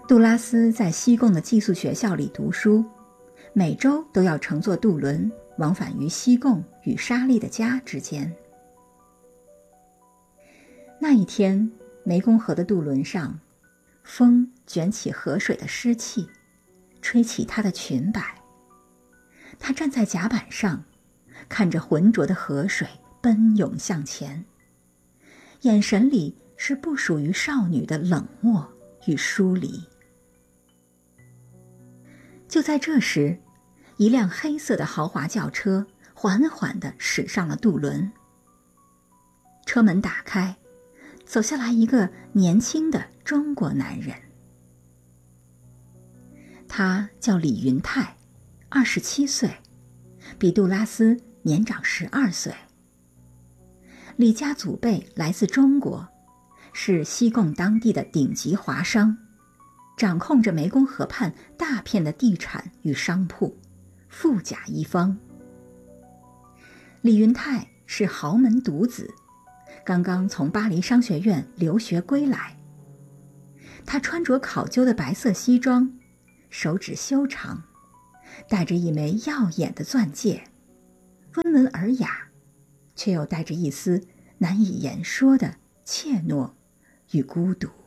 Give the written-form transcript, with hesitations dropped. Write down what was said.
杜拉斯在西贡的寄宿学校里读书，每周都要乘坐渡轮往返于西贡与莎莉的家之间。那一天，湄公河的渡轮上，风卷起河水的湿气，吹起她的裙摆。她站在甲板上，看着浑浊的河水奔涌向前，眼神里是不属于少女的冷漠与疏离。就在这时，一辆黑色的豪华轿车缓缓地驶上了渡轮。车门打开，走下来一个年轻的中国男人。他叫李云泰，27岁，比杜拉斯年长12岁。李家祖辈来自中国，是西贡当地的顶级华商，掌控着湄公河畔大片的地产与商铺，富甲一方。李云泰是豪门独子，刚刚从巴黎商学院留学归来。他穿着考究的白色西装，手指修长，戴着一枚耀眼的钻戒，温文尔雅，却又带着一丝难以言说的怯懦与孤独。